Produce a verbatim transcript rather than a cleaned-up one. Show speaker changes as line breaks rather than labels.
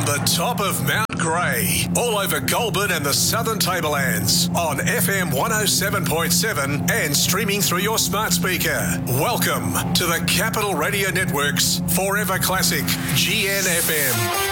From the top of Mount Grey, all over Goulburn and the Southern Tablelands, on F M one oh seven point seven and streaming through your smart speaker. Welcome to the Capital Radio Network's Forever Classic G N F M.